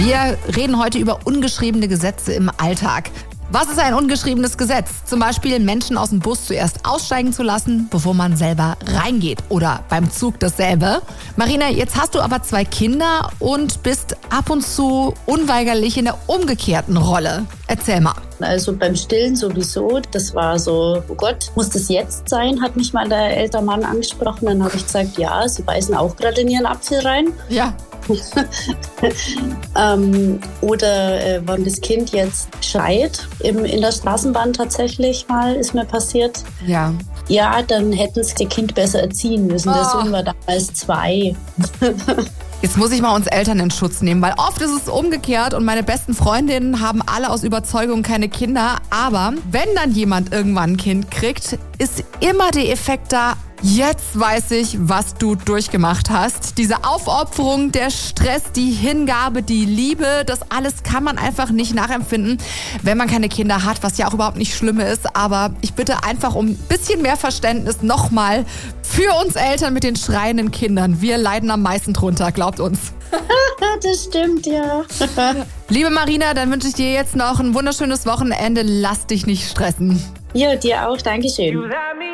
Wir reden heute über ungeschriebene Gesetze im Alltag. Was ist ein ungeschriebenes Gesetz? Zum Beispiel Menschen aus dem Bus zuerst aussteigen zu lassen, bevor man selber reingeht. Oder beim Zug dasselbe. Marina, jetzt hast du aber 2 Kinder und bist ab und zu unweigerlich in der umgekehrten Rolle. Erzähl mal. Also beim Stillen sowieso, das war so, oh Gott, muss das jetzt sein, hat mich mal der ältere Mann angesprochen. Dann habe ich gesagt, ja, sie beißen auch gerade in ihren Apfel rein. Ja. Oder wenn das Kind jetzt schreit, in der Straßenbahn tatsächlich mal, ist mir passiert. Ja. Ja, dann hätten sie das Kind besser erziehen müssen. Der Sohn war damals 2. Jetzt muss ich mal uns Eltern in Schutz nehmen, weil oft ist es umgekehrt und meine besten Freundinnen haben alle aus Überzeugung keine Kinder. Aber wenn dann jemand irgendwann ein Kind kriegt, ist immer der Effekt da, jetzt weiß ich, was du durchgemacht hast. Diese Aufopferung, der Stress, die Hingabe, die Liebe, das alles kann man einfach nicht nachempfinden, wenn man keine Kinder hat, was ja auch überhaupt nicht schlimm ist. Aber ich bitte einfach um ein bisschen mehr Verständnis nochmal für uns Eltern mit den schreienden Kindern. Wir leiden am meisten drunter, glaubt uns. Das stimmt, ja. Liebe Marina, dann wünsche ich dir jetzt noch ein wunderschönes Wochenende. Lass dich nicht stressen. Ja, dir auch. Dankeschön.